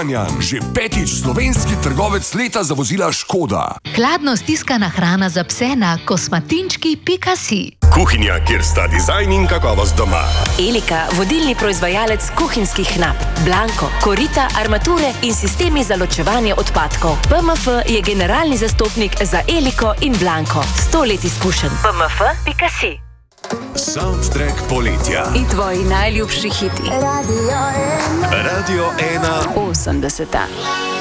Kranjan, že 5. slovenski trgovec leta za vozila Škoda. Hladno stiskana hrana za pse na kosmatinčki.si. Kuhinja, kjer sta dizajn in kakovost doma. Elika, vodilni proizvajalec kuhinjskih nap, Blanko, korita, armature in sistemi za ločevanje odpadkov. PMF je generalni zastopnik za Eliko in Blanko. 100 let izkušenj. PMF.si. Soundtrack poletja. In tvoji najljubši hiti. Radio 1. 80.